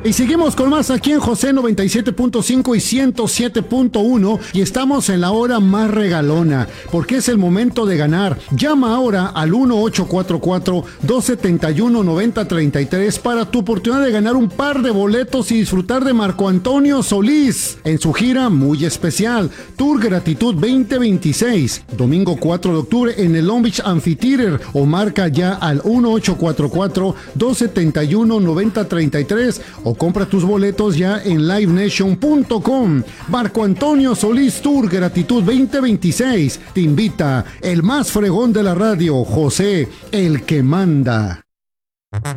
Y seguimos con más aquí en José 97.5 y 107.1 y estamos en la hora más regalona, porque es el momento de ganar. Llama ahora al 1844-271-9033 para tu oportunidad de ganar un par de boletos y disfrutar de Marco Antonio Solís en su gira muy especial, Tour Gratitud 2026, domingo 4 de octubre en el Long Beach Amphitheater, o marca ya al 1844-271-9033 o compra tus boletos ya en livenation.com. Marco Antonio Solís Tour Gratitud 2026 te invita el más fregón de la radio, José, el que manda.